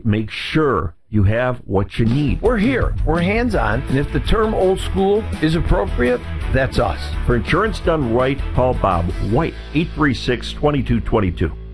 make sure you have what you need. We're here. We're hands-on. And if the term old school is appropriate, that's us. For insurance done right, call Bob White, 836-2222.